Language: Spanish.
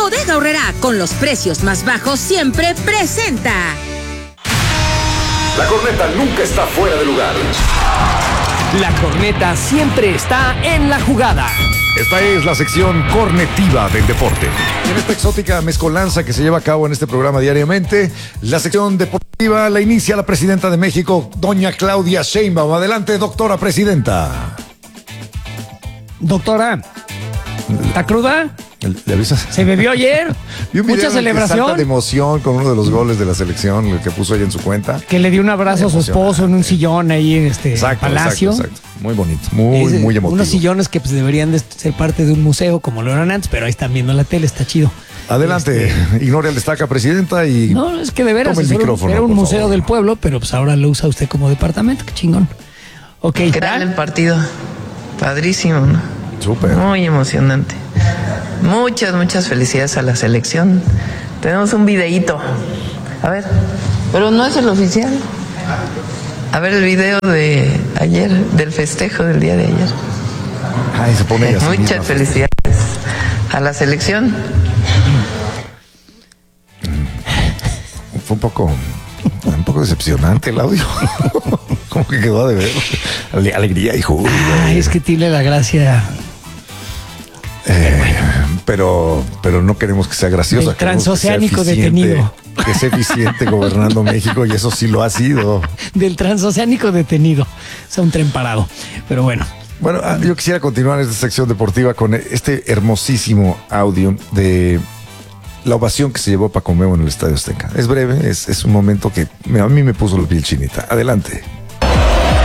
Bodega Aurrerá, con los precios más bajos siempre, presenta. La corneta nunca está fuera de lugar. La corneta siempre está en la jugada. Esta es la sección cornetiva del deporte. En esta exótica mezcolanza que se lleva a cabo en este programa diariamente, la sección deportiva la inicia la presidenta de México, doña Claudia Sheinbaum. Adelante, doctora presidenta. Doctora, ¿está cruda? ¿Le avisas? ¿Se bebió ayer? Mucha celebración. Salta de emoción con uno de los goles de la selección, el que puso ella en su cuenta. Que le dio un abrazo a su esposo en un sillón ahí en Palacio. Exacto. Muy bonito, muy emotivo. Unos sillones que pues, deberían de ser parte de un museo como lo eran antes, pero ahí están viendo la tele, está chido. Adelante, ignore el destaca, presidenta, y no, es que de veras tome el micrófono, era un museo favor. Del pueblo, pero pues ahora lo usa usted como departamento, qué chingón. Ok, ¿Qué tal el partido? Padrísimo, ¿no? Súper. Muy emocionante. Muchas felicidades a la selección. Tenemos un videíto. A ver, pero no es el oficial. A ver el video de ayer, del festejo del día de ayer. Ay, se pone así. Muchas felicidades a la selección. Fue un poco decepcionante el audio. Como que quedó de ver. Alegría y júbilo. Ay, es que tiene la gracia. Pero no queremos que sea graciosa. El transoceánico detenido. Que sea eficiente gobernando México, y eso sí lo ha sido. Del transoceánico detenido. O sea, un tren parado. Pero bueno. Bueno, yo quisiera continuar esta sección deportiva con este hermosísimo audio de la ovación que se llevó Paco Memo en el Estadio Azteca. Es breve, es un momento que a mí me puso la piel chinita. Adelante.